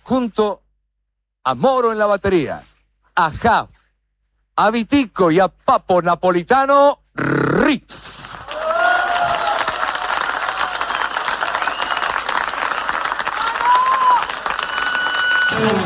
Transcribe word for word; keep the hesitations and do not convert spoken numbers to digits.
junto a Moro en la batería, a Jav, a Vitico y a Papo Napolitano, Riff.